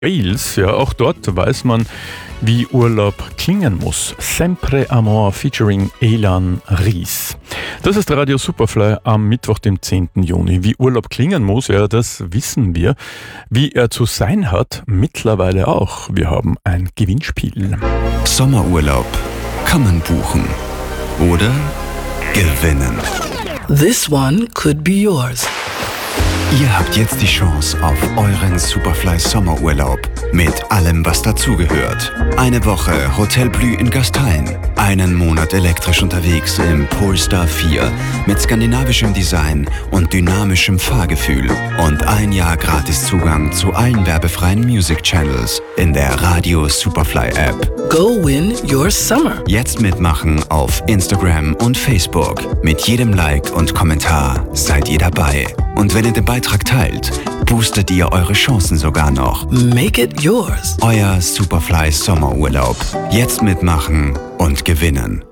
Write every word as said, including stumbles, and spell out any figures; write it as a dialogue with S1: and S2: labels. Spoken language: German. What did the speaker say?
S1: Reels, ja, auch dort weiß man, wie Urlaub klingen muss. Sempre Amor featuring Elan Ries. Das ist Radio Superfly am Mittwoch, dem zehnten Juni. Wie Urlaub klingen muss, ja, das wissen wir. Wie er zu sein hat, mittlerweile auch. Wir haben ein Gewinnspiel.
S2: Sommerurlaub kann man buchen oder gewinnen.
S3: This one could be yours.
S2: Ihr habt jetzt die Chance auf euren Superfly Sommerurlaub mit allem, was dazugehört. Eine Woche Hotel Blü in Gastein, einen Monat elektrisch unterwegs im Polestar vier mit skandinavischem Design und dynamischem Fahrgefühl und ein Jahr Gratiszugang zu allen werbefreien Music Channels in der Radio Superfly App.
S3: Go win your summer.
S2: Jetzt mitmachen auf Instagram und Facebook. Mit jedem Like und Kommentar seid ihr dabei. Und wenn ihr den Beitrag teilt, boostet ihr eure Chancen sogar noch.
S3: Make it yours.
S2: Euer Superfly Sommerurlaub. Jetzt mitmachen und gewinnen.